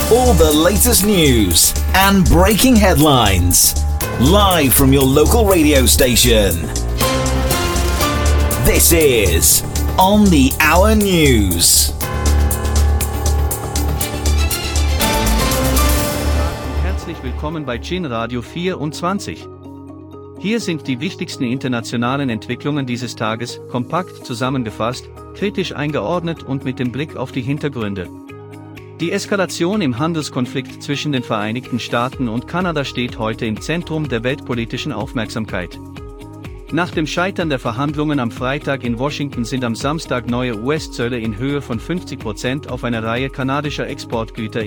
All the latest news and breaking headlines. Live from your local radio station. This is On the Hour News. Herzlich willkommen bei Chin Radio 24. Hier sind die wichtigsten internationalen Entwicklungen dieses Tages, kompakt zusammengefasst, kritisch eingeordnet und mit dem Blick auf die Hintergründe. Die Eskalation im Handelskonflikt zwischen den Vereinigten Staaten und Kanada steht heute im Zentrum der weltpolitischen Aufmerksamkeit. Nach dem Scheitern der Verhandlungen am Freitag in Washington sind am Samstag neue US-Zölle in Höhe von 50% auf eine Reihe kanadischer Exportgüter